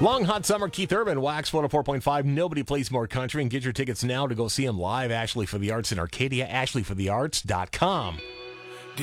Long Hot Summer, Keith Urban, Wax 104.5. Nobody plays more country. And get your tickets now to go see him live. Ashley for the Arts in Arcadia, ashleyforthearts.com.